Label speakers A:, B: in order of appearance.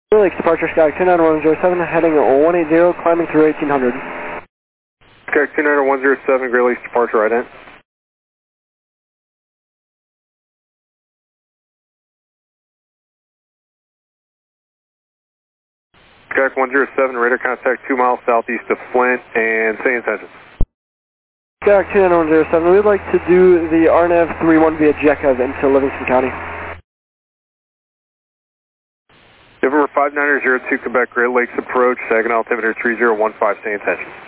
A: Great Lakes departure, Skyhawk 29107, heading 180, climbing through 1800.
B: Skyhawk 29107, Great Lakes departure, right in. Skyhawk 107, radar contact 2 miles southeast of Flint, and say intentions.
A: Skyhawk 29107, we'd like to do the RNAV 31 via Jekov into Livingston County.
B: November 5902, Quebec, Great Lakes approach, Saginaw altimeter 3015, say intentions.